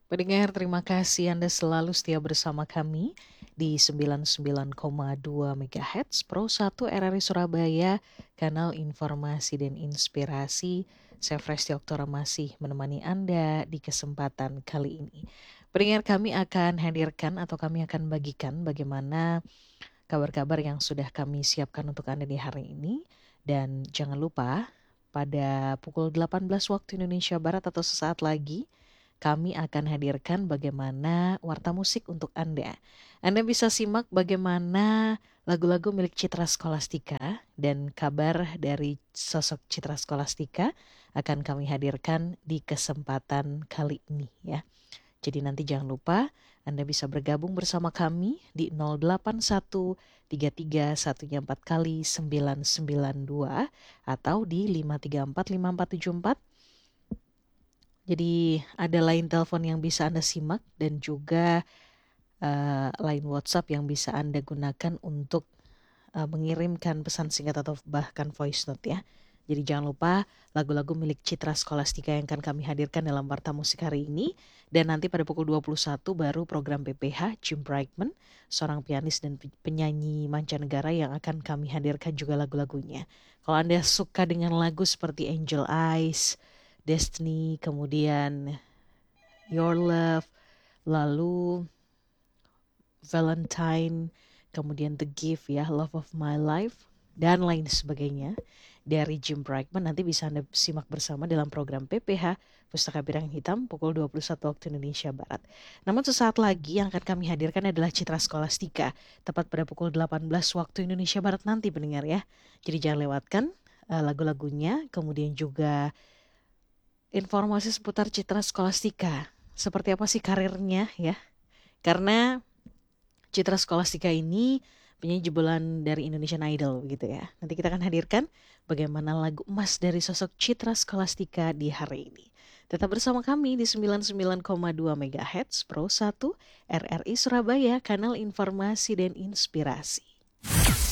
Pendengar, terima kasih Anda selalu setia bersama kami di 99,2 MHz Pro 1 RRI Surabaya, kanal informasi dan inspirasi. Saya Fresti Oktora masih menemani Anda di kesempatan kali ini. Pendengar, kami akan hadirkan atau kami akan bagikan bagaimana kabar-kabar yang sudah kami siapkan untuk Anda di hari ini. Dan jangan lupa pada pukul 18 waktu Indonesia Barat atau sesaat lagi kami akan hadirkan bagaimana warta musik untuk Anda. Anda bisa simak bagaimana lagu-lagu milik Citra Scholastika dan kabar dari sosok Citra Scholastika akan kami hadirkan di kesempatan kali ini ya. Jadi nanti jangan lupa Anda bisa bergabung bersama kami di 0813314 kali 992 atau di 5345474. Jadi ada line telepon yang bisa Anda simak dan juga line WhatsApp yang bisa Anda gunakan untuk mengirimkan pesan singkat atau bahkan voice note ya. Jadi jangan lupa lagu-lagu milik Citra Scholastika yang akan kami hadirkan dalam Warta Musik hari ini. Dan nanti pada pukul 21 baru program PPH Jim Brightman, seorang pianis dan penyanyi mancanegara yang akan kami hadirkan juga lagu-lagunya. Kalau Anda suka dengan lagu seperti Angel Eyes, Destiny, kemudian Your Love, lalu Valentine, kemudian The Gift ya, Love of My Life, dan lain sebagainya dari Jim Brightman nanti bisa Anda simak bersama dalam program PPH Pustaka Pirang Hitam pukul 21 waktu Indonesia Barat. Namun sesaat lagi yang akan kami hadirkan adalah Citra Scholastika tepat pada pukul 18 waktu Indonesia Barat nanti pendengar ya. Jadi jangan lewatkan lagu-lagunya, kemudian juga informasi seputar Citra Scholastika. Seperti apa sih karirnya ya? Karena Citra Scholastika ini penyanyi jebolan dari Indonesian Idol gitu ya. Nanti kita akan hadirkan bagaimana lagu emas dari sosok Citra Scholastika di hari ini. Tetap bersama kami di 99,2 MHz Pro 1 RRI Surabaya, kanal informasi dan inspirasi.